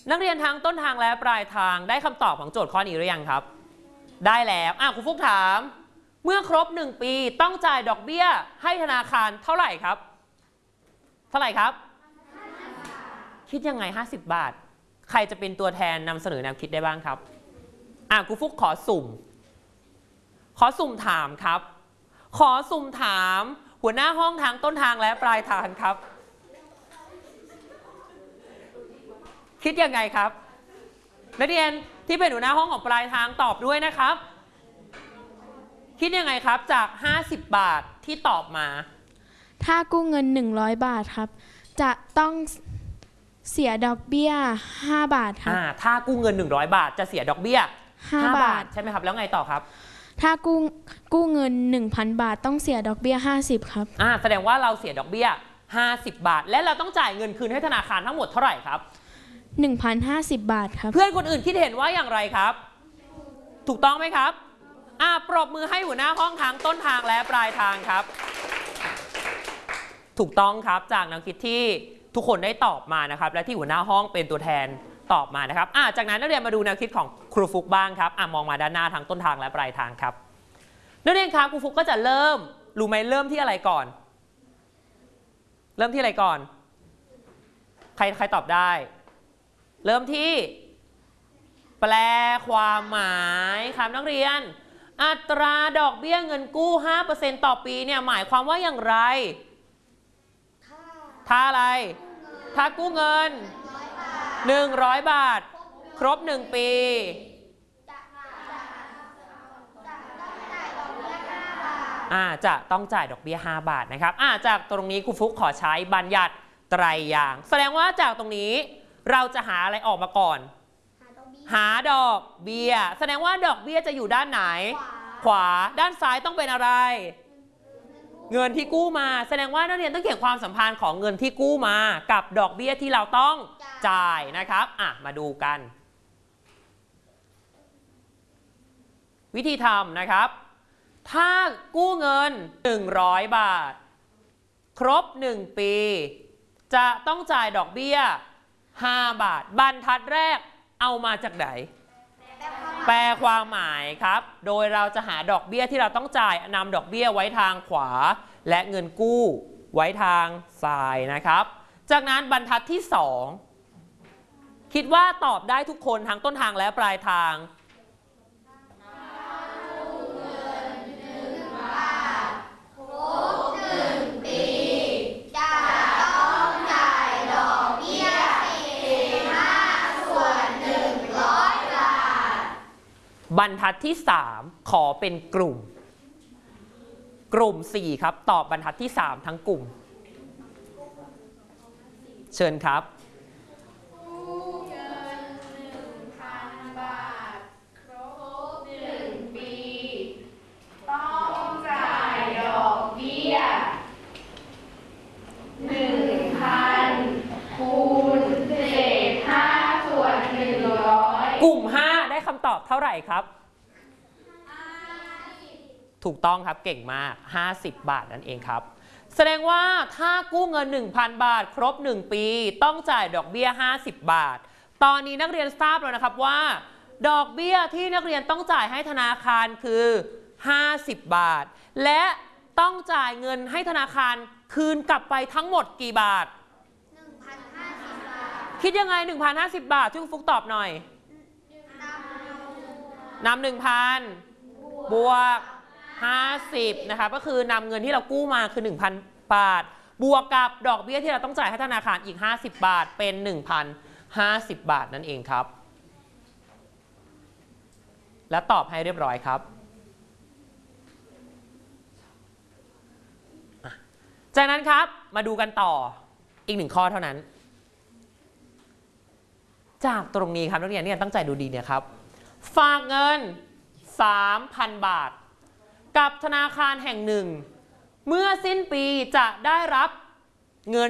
นักเรียนทั้งต้นทางและปลายทางได้คำตอบของโจทย์ข้อนี้หรือยังครับได้แล้วครูฟุกถามเมื่อครบ1 ปีต้องจ่ายดอกเบี้ยให้ธนาคารเท่าไหร่ครับเท่าไหร่ครับคิดยังไง50 บาทใครจะเป็นตัวแทนนำเสนอแนวคิดได้บ้างครับครูฟุกขอสุ่มถามครับขอสุ่มถามหัวหน้าห้องทั้งต้นทางและปลายทางครับคิดยังไงครับนักเรียนที่เป็นหัวหน้าห้องของปลายทางตอบด้วยนะครับคิดยังไงครับจาก50 บาทที่ตอบมาถ้ากู้เงิน100 บาทครับจะต้องเสียดอกเบี้ย5 บาทครับถ้ากู้เงิน100 บาทจะเสียดอกเบี้ย5 บาทใช่ไหมครับแล้วไงต่อครับถ้ากู้เงิน 1,000 บาทต้องเสียดอกเบี้ย50ครับแสดงว่าเราเสียดอกเบี้ย50 บาทและเราต้องจ่ายเงินคืนให้ธนาคารทั้งหมดเท่าไหร่ครับ 1,050 บาทครับเพื่อนคนอื่นคิดเห็นว่าอย่างไรครับถูกต้องไหมครับปรบมือให้หัวหน้าห้องทั้งต้นทางและปลายทางครับถูกต้องครับจากแนวคิดที่ทุกคนได้ตอบมานะครับและที่หัวหน้าห้องเป็นตัวแทนตอบมานะครับจากนั้นนักเรียนมาดูแนวคิดของครูฟุกบ้างครับมองมาด้านหน้าทั้งต้นทางและปลายทางครับนักเรียนครับครูฟุกก็จะเริ่มรู้ไหมเริ่มที่อะไรก่อนเริ่มที่อะไรก่อนใครตอบได้เริ่มที่แปลความหมายครับนักเรียนอัตราดอกเบี้ยเงินกู้ 5% ต่อปีเนี่ยหมายความว่าอย่างไรถ้าอะไรถ้ากู้เงิน100 บาทครบ1 ปีจะต้องจ่ายดอกเบี้ย5 บาทนะครับจากตรงนี้ครูฟุกขอใช้บัญญัติไตรยางค์แสดงว่าจากตรงนี้เราจะหาอะไรออกมาก่อนหาดอกเบี้ยแสดงว่าดอกเบี้ยจะอยู่ด้านไหนขวาด้านซ้ายต้องเป็นอะไรเงินที่กู้มาแสดงว่านักเรียนต้องเขียนความสัมพันธ์ของเงินที่กู้มากับดอกเบี้ยที่เราต้องจ่ายนะครับมาดูกันวิธีทำนะครับถ้ากู้เงิน100 บาทครบ1 ปีจะต้องจ่ายดอกเบี้ย5 บาทบรรทัดแรกเอามาจากไหนแปลความหมายครับโดยเราจะหาดอกเบี้ยที่เราต้องจ่ายนำดอกเบี้ยไว้ทางขวาและเงินกู้ไว้ทางซ้ายนะครับจากนั้นบรรทัดที่2คิดว่าตอบได้ทุกคนทั้งต้นทางและปลายทางบรรทัดที่3ขอเป็นกลุ่ม4ครับตอบบรรทัดที่3ทั้งกลุ่มเชิญครับกู้เงิน 1,000 บาทครบ1 ปีต้องจ่ายดอกเบี้ย 1,000 คูณเศษ5 ส่วน 100 กลุ่ม5ได้คำตอบเท่าไหร่ครับถูกต้องครับเก่งมาก50 บาทนั่นเองครับแสดงว่าถ้ากู้เงิน 1,000 บาทครบ1 ปีต้องจ่ายดอกเบี้ย50 บาทตอนนี้นักเรียนทราบแล้วนะครับว่าดอกเบี้ยที่นักเรียนต้องจ่ายให้ธนาคารคือ50 บาทและต้องจ่ายเงินให้ธนาคารคืนกลับไปทั้งหมดกี่บาท 1,050 บาทคิดยังไง 1,050 บาทที่คุณฟุกตอบหน่อยนำ 1,000 บวก50นะคะก็คือนำเงินที่เรากู้มาคือ 1,000 บาทบวกกับดอกเบี้ยที่เราต้องจ่ายให้ธนาคารอีก50 บาทเป็น 1,050 บาทนั่นเองครับและตอบให้เรียบร้อยครับจากนั้นครับมาดูกันต่ออีก1 ข้อเท่านั้นจากตรงนี้ครับนักเรียนเนี่ยตั้งใจดูดีเนี่ยครับฝากเงิน 3,000 บาทกับธนาคารแห่งหนึ่งเมื่อสิ้นปีจะได้รับเงิน